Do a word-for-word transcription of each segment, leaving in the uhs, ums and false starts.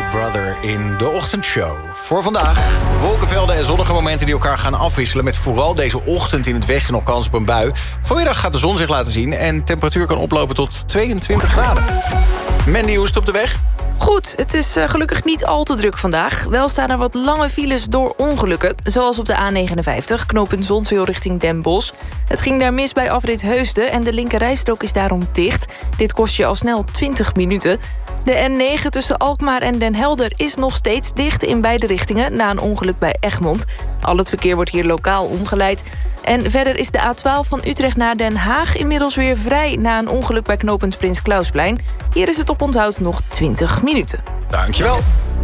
Big Brother in de ochtendshow. Voor vandaag wolkenvelden en zonnige momenten die elkaar gaan afwisselen... met vooral deze ochtend in het westen nog kans op een bui. Vanmiddag gaat de zon zich laten zien... en temperatuur kan oplopen tot tweeëntwintig graden. Mandy, hoe is het op de weg? Goed, het is uh, gelukkig niet al te druk vandaag. Wel staan er wat lange files door ongelukken. Zoals op de A negenenvijftig, knooppunt Zonzeel richting Den Bosch. Het ging daar mis bij afrit Heusden... en de linkerrijstrook is daarom dicht. Dit kost je al snel twintig minuten. De N negen tussen Alkmaar en Den Helder is nog steeds dicht... in beide richtingen na een ongeluk bij Egmond. Al het verkeer wordt hier lokaal omgeleid. En verder is de A twaalf van Utrecht naar Den Haag... inmiddels weer vrij na een ongeluk bij knooppunt Prins Klausplein. Hier is het oponthoud nog twintig minuten. Dankjewel.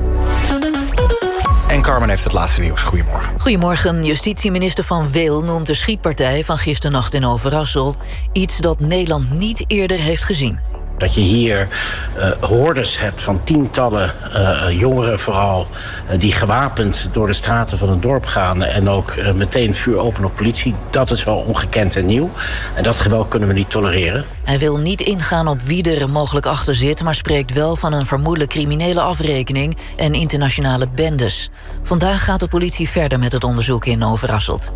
En Carmen heeft het laatste nieuws. Goedemorgen. Goedemorgen. Justitieminister Van Weel noemt de schietpartij van gisternacht in Overasselt... iets dat Nederland niet eerder heeft gezien. Dat je hier uh, hordes hebt van tientallen uh, jongeren vooral... Uh, die gewapend door de straten van het dorp gaan... en ook uh, meteen vuur openen op politie. Dat is wel ongekend en nieuw. En dat geweld kunnen we niet tolereren. Hij wil niet ingaan op wie er mogelijk achter zit... maar spreekt wel van een vermoedelijk criminele afrekening... en internationale bendes. Vandaag gaat de politie verder met het onderzoek in Overasselt.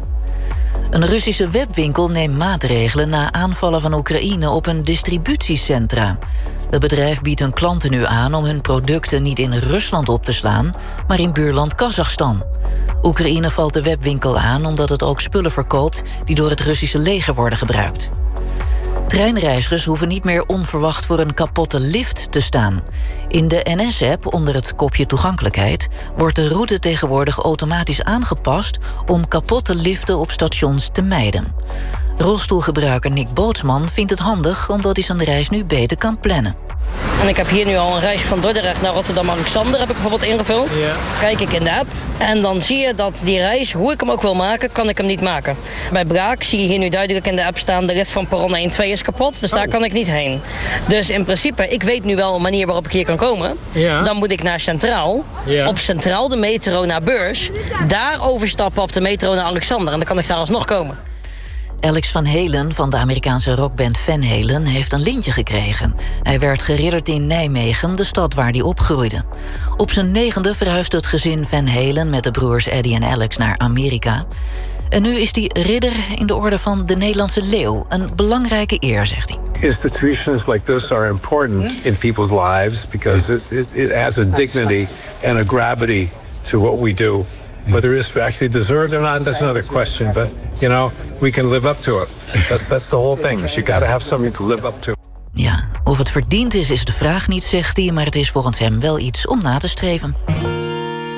Een Russische webwinkel neemt maatregelen na aanvallen van Oekraïne op een distributiecentra. Het bedrijf biedt hun klanten nu aan om hun producten niet in Rusland op te slaan, maar in buurland Kazachstan. Oekraïne valt de webwinkel aan omdat het ook spullen verkoopt die door het Russische leger worden gebruikt. Treinreizigers hoeven niet meer onverwacht voor een kapotte lift te staan. In de N S-app, onder het kopje toegankelijkheid... wordt de route tegenwoordig automatisch aangepast... om kapotte liften op stations te mijden. Rolstoelgebruiker Nick Bootsman vindt het handig... omdat hij zijn reis nu beter kan plannen. En ik heb hier nu al een reis van Dordrecht naar Rotterdam-Alexander... heb ik bijvoorbeeld ingevuld. Ja. Kijk ik in de app. En dan zie je dat die reis, hoe ik hem ook wil maken... kan ik hem niet maken. Bij Braak zie je hier nu duidelijk in de app staan... de lift van perron één twee is kapot, dus oh. daar kan ik niet heen. Dus in principe, ik weet nu wel een manier waarop ik hier kan komen. Ja. Dan moet ik naar Centraal. Ja. Op Centraal de metro naar Beurs. Daar overstappen op de metro naar Alexander. En dan kan ik daar alsnog komen. Alex Van Halen van de Amerikaanse rockband Van Halen heeft een lintje gekregen. Hij werd geridderd in Nijmegen, de stad waar hij opgroeide. Op zijn negende verhuisde het gezin Van Halen met de broers Eddie en Alex naar Amerika. En nu is hij ridder in de orde van de Nederlandse leeuw. Een belangrijke eer, zegt hij. Institutions like this are important in people's lives because it, it, it adds a dignity and a gravity to what we do. Whether it's actually deserved or not, that's another question. But, you know, we can live up to it. That's, that's the whole thing. You got to have something to live up to. Ja, of het verdiend is, is de vraag niet, zegt hij... maar het is volgens hem wel iets om na te streven.